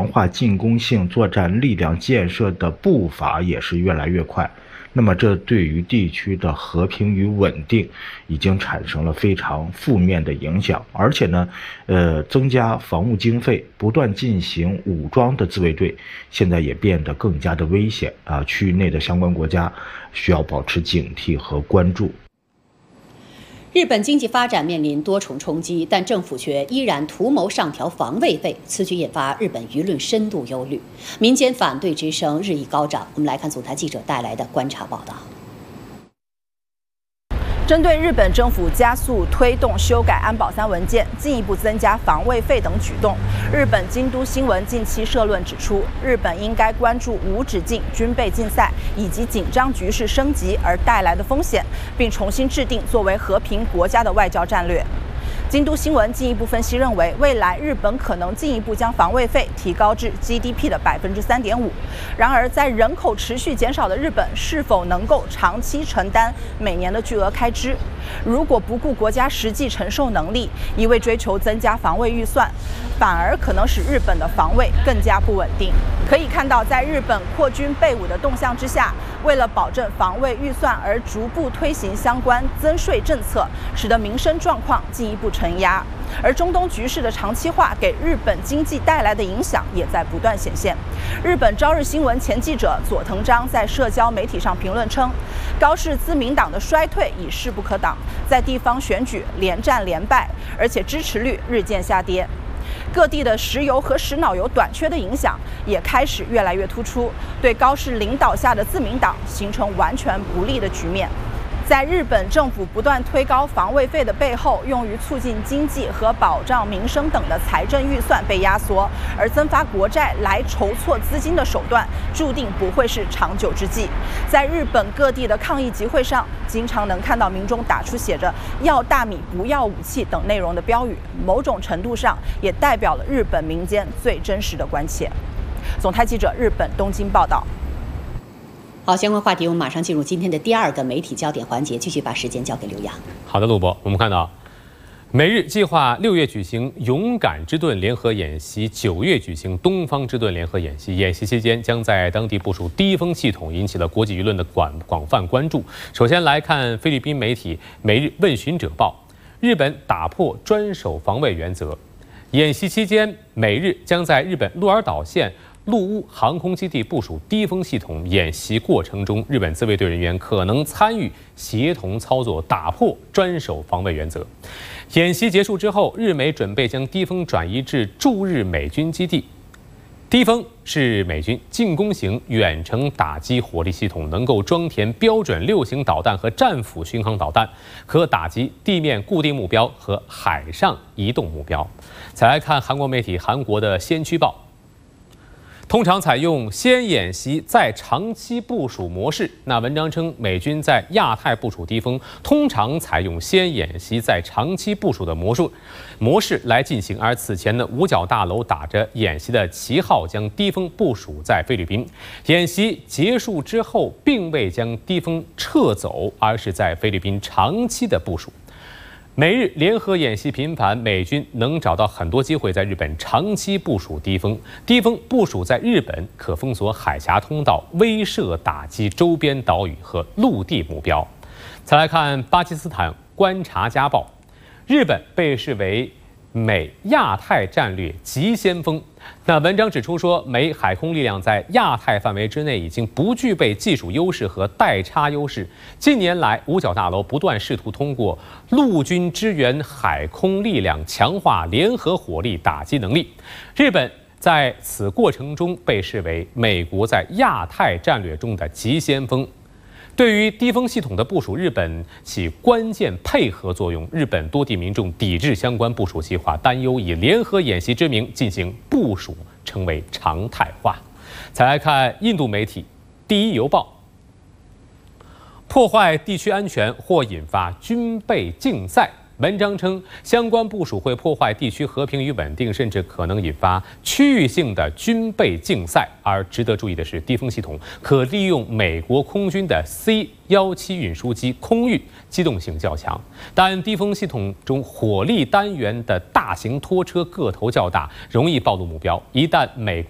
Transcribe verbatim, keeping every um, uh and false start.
化进攻性作战力量建设的步伐也是越来越快。那么这对于地区的和平与稳定已经产生了非常负面的影响，而且呢，呃，增加防务经费，不断进行武装的自卫队，现在也变得更加的危险啊！区域内的相关国家需要保持警惕和关注。 日本经济发展面临多重冲击，但政府却依然图谋上调防卫费，此举引发日本舆论深度忧虑，民间反对之声日益高涨。我们来看总台记者带来的观察报道。 针对日本政府加速推动修改安保三文件，进一步增加防卫费等举动，日本京都新闻近期社论指出，日本应该关注无止境军备竞赛以及紧张局势升级而带来的风险，并重新制定作为和平国家的外交战略。京都新闻进一步分析认为，未来日本可能进一步将防卫费提高至 G D P 的百分之三点五。然而，在人口持续减少的日本，是否能够长期承担每年的巨额开支？如果不顾国家实际承受能力，一味追求增加防卫预算，反而可能使日本的防卫更加不稳定。可以看到，在日本扩军备武的动向之下，为了保证防卫预算而逐步推行相关增税政策，使得民生状况进一步承压。而中东局势的长期化给日本经济带来的影响也在不断显现。日本朝日新闻前记者佐藤章在社交媒体上评论称，高市自民党的衰退已势不可挡，在地方选举连战连败，而且支持率日渐下跌。各地的石油和石脑油短缺的影响也开始越来越突出，对高市领导下的自民党形成完全不利的局面。在日本政府不断推高防卫费的背后，用于促进经济和保障民生等的财政预算被压缩，而增发国债来筹措资金的手段，注定不会是长久之计。在日本各地的抗议集会上，经常能看到民众打出写着“要大米不要武器”等内容的标语，某种程度上也代表了日本民间最真实的关切。总台记者日本东京报道。 好，相关话题我们马上进入今天的第二个媒体焦点环节，继续把时间交给刘洋。 好的，陆博，我们看到，美日计划六月举行勇敢之盾联合演习，九月举行东方之盾联合演习。演习期间将在当地部署低风系统，引起了国际舆论的广广泛关注。首先来看菲律宾媒体《每日问询者报》，日本打破专守防卫原则。演习期间，美日将在日本鹿儿岛县陆屋航空基地部署低风系统，演习过程中，日本自卫队人员可能参与协同操作，打破专守防卫原则。演习结束之后，日美准备将低风转移至驻日美军基地。低风是美军进攻型远程打击火力系统，能够装填标准六型导弹和战斧巡航导弹，可打击地面固定目标和海上移动目标。再来看韩国媒体韩国的先驱报。通常采用先演习再长期部署模式。那文章称，美军在亚太部署低风，通常采用先演习再长期部署的模式模式来进行。而此前的五角大楼打着演习的旗号，将低风部署在菲律宾。演习结束之后，并未将低风撤走，而是在菲律宾长期的部署。美日联合演习频繁，美军能找到很多机会在日本长期部署低风。低风部署在日本，可封锁海峡通道，威慑打击周边岛屿和陆地目标。再来看巴基斯坦观察家报，日本被视为美亚太战略急先锋。那文章指出说，美海空力量在亚太范围之内已经不具备技术优势和代差优势。近年来，五角大楼不断试图通过陆军支援海空力量，强化联合火力打击能力。日本在此过程中被视为美国在亚太战略中的急先锋。对于低风系统的部署，日本起关键配合作用。日本多地民众抵制相关部署计划，担忧以联合演习之名进行部署成为常态化。再来看印度媒体《第一邮报》，破坏地区安全或引发军备竞赛。文章称，相关部署会破坏地区和平与稳定，甚至可能引发区域性的军备竞赛。而值得注意的是，低风系统可利用美国空军的 C 十七运输机空域，机动性较强。但低风系统中火力单元的大型拖车个头较大，容易暴露目标。一旦美